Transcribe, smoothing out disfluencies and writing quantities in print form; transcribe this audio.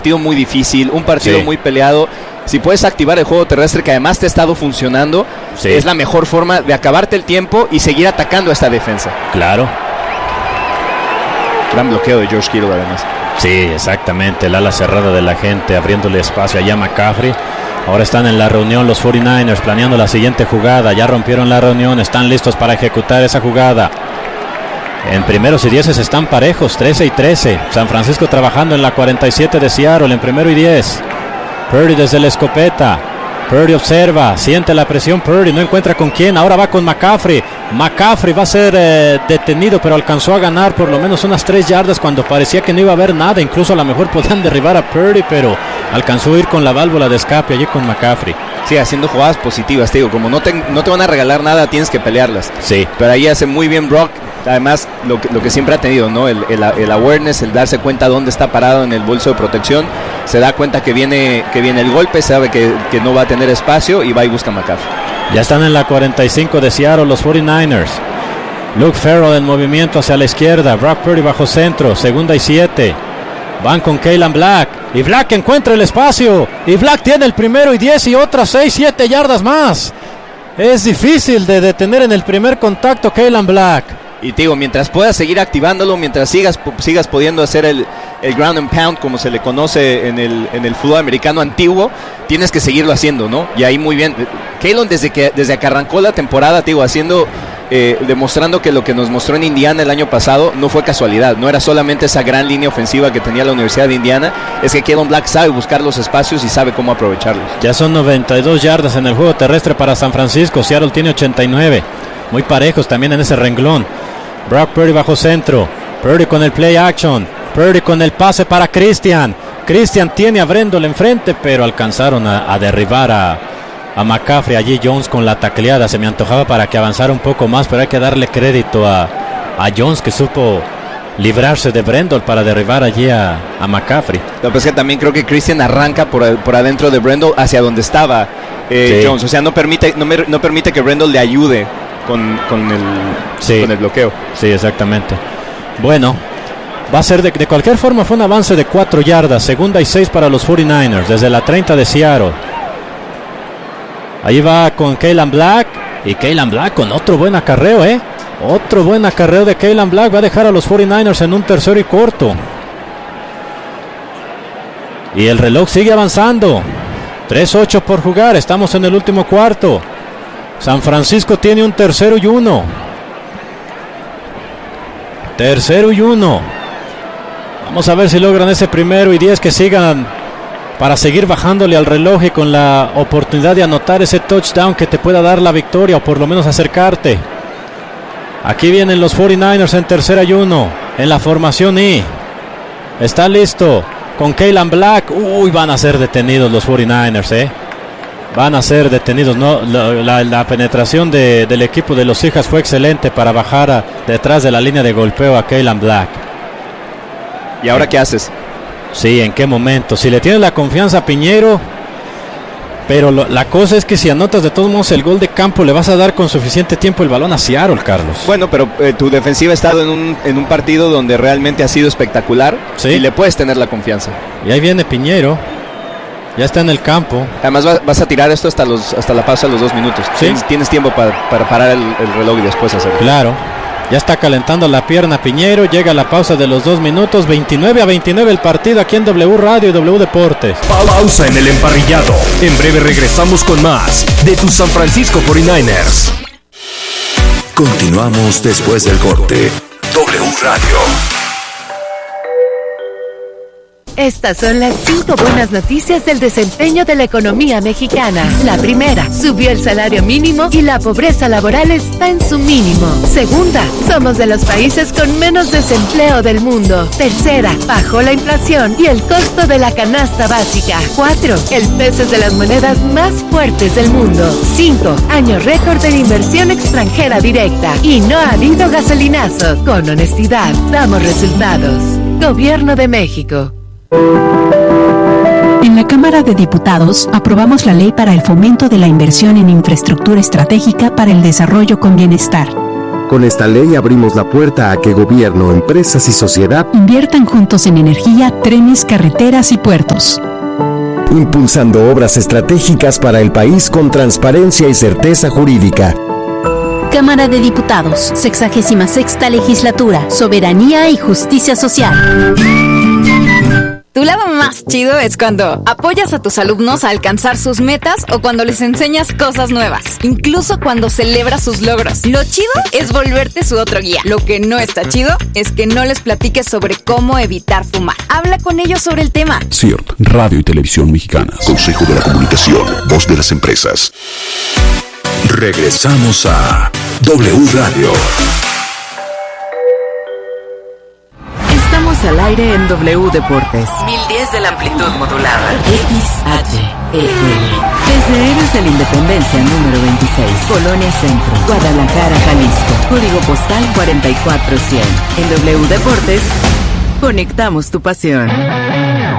partido muy difícil, un partido muy peleado. Si puedes activar el juego terrestre, que además te ha estado funcionando, es la mejor forma de acabarte el tiempo y seguir atacando a esta defensa. Claro. Gran bloqueo de George Kittle además. Sí, exactamente, el ala cerrada de la gente, abriéndole espacio allá a McCaffrey. Ahora están en la reunión los 49ers, planeando la siguiente jugada. Ya rompieron la reunión, están listos para ejecutar esa jugada. En primeros y 10 están parejos, 13 y 13. San Francisco trabajando en la 47 de Seattle, en primero y 10. Purdy desde la escopeta. Purdy observa, siente la presión Purdy, no encuentra con quién, ahora va con McCaffrey. McCaffrey va a ser detenido, pero alcanzó a ganar por lo menos unas 3 yardas cuando parecía que no iba a haber nada. Incluso a lo mejor podían derribar a Purdy, pero alcanzó a ir con la válvula de escape allí con McCaffrey. Sí, haciendo jugadas positivas, te digo, como no te van a regalar nada, tienes que pelearlas. Sí. Pero ahí hace muy bien Brock, además lo que siempre ha tenido, ¿no? El awareness, el darse cuenta dónde está parado en el bolso de protección, se da cuenta que viene el golpe, sabe que no va a tener espacio y va y busca a McCaffrey. Ya están en la 45 de Seattle los 49ers. Luke Farrell en movimiento hacia la izquierda, Brock Purdy bajo centro, segunda y 7. Van con Keilan Black. Y Black encuentra el espacio. Y Black tiene el primero y 10 y otras 6, 7 yardas más. Es difícil de detener en el primer contacto Keilan Black. Y te digo, mientras puedas seguir activándolo, mientras sigas pudiendo hacer el ground and pound, como se le conoce en el fútbol americano antiguo, tienes que seguirlo haciendo, ¿no? Y ahí muy bien. Keylon desde que arrancó la temporada, te digo, demostrando que lo que nos mostró en Indiana el año pasado no fue casualidad, no era solamente esa gran línea ofensiva que tenía la Universidad de Indiana, es que Keilan Black sabe buscar los espacios y sabe cómo aprovecharlos. Ya son 92 yardas en el juego terrestre para San Francisco, Seattle tiene 89, muy parejos también en ese renglón. Brock Purdy bajo centro, Purdy con el play action, Purdy con el pase para Christian tiene a Brendel enfrente, pero alcanzaron a derribar a McCaffrey. Allí Jones con la tacleada, se me antojaba para que avanzara un poco más, pero hay que darle crédito a Jones, que supo librarse de Brendel para derribar allí a McCaffrey. Lo que pasa es que también creo que Christian arranca por adentro de Brendel hacia donde estaba Jones, o sea, no permite que Brendel le ayude con el bloqueo. Sí, exactamente. Bueno, va a ser de cualquier forma, fue un avance de 4 yardas, segunda y 6 para los 49ers, desde la 30 de Seattle. Ahí va con Keilan Black, y Keilan Black con otro buen acarreo, otro buen acarreo de Keilan Black, va a dejar a los 49ers en un tercero y corto. Y el reloj sigue avanzando, 3:08 por jugar, estamos en el último cuarto. San Francisco tiene un tercero y 1. Tercero y 1. Vamos a ver si logran ese primero y 10 que sigan para seguir bajándole al reloj y con la oportunidad de anotar ese touchdown que te pueda dar la victoria o por lo menos acercarte. Aquí vienen los 49ers en tercera y 1 en la formación I. Está listo con Keilan Black. Van a ser detenidos los 49ers, Van a ser detenidos. No, la penetración del equipo de los Seahawks fue excelente para bajar detrás de la línea de golpeo a Keilan Black. ¿Y ahora qué haces? Sí, ¿en qué momento? Si le tienes la confianza a Piñeiro, pero la cosa es que si anotas de todos modos el gol de campo, le vas a dar con suficiente tiempo el balón a Seattle, Carlos. Bueno, pero tu defensiva ha estado en un partido donde realmente ha sido espectacular, ¿sí? Y le puedes tener la confianza. Y ahí viene Piñeiro. Ya está en el campo. Además vas a tirar esto hasta la pausa de los 2 minutos. ¿Sí? Tienes tiempo para parar el reloj y después hacerlo. Claro. Ya está calentando la pierna Piñeiro. Llega la pausa de los 2 minutos. 29-29 el partido aquí en W Radio y W Deportes. Pausa en el emparrillado. En breve regresamos con más de tus San Francisco 49ers. Continuamos después del corte. W Radio. Estas son las 5 buenas noticias del desempeño de la economía mexicana. La primera, subió el salario mínimo y la pobreza laboral está en su mínimo. Segunda, somos de los países con menos desempleo del mundo. Tercera, bajó la inflación y el costo de la canasta básica. 4, el peso es de las monedas más fuertes del mundo. 5, año récord de inversión extranjera directa. Y no ha habido gasolinazos. Con honestidad, damos resultados. Gobierno de México. En la Cámara de Diputados aprobamos la ley para el fomento de la inversión en infraestructura estratégica para el desarrollo con bienestar. Con esta ley abrimos la puerta a que gobierno, empresas y sociedad inviertan juntos en energía, trenes, carreteras y puertos, impulsando obras estratégicas para el país con transparencia y certeza jurídica. Cámara de Diputados, 66ª Legislatura, Soberanía y Justicia Social. Tu lado más chido es cuando apoyas a tus alumnos a alcanzar sus metas o cuando les enseñas cosas nuevas, incluso cuando celebras sus logros. Lo chido es volverte su otro guía. Lo que no está chido es que no les platiques sobre cómo evitar fumar. Habla con ellos sobre el tema. CIRT, Radio y Televisión Mexicanas. Consejo de la Comunicación, voz de las empresas. Regresamos a W Radio. Estamos al aire en W Deportes. 1010 de la amplitud modulada. XHEL. Desde Héroes de la Independencia número 26, Colonia Centro, Guadalajara, Jalisco. Código postal 44100. En W Deportes, conectamos tu pasión.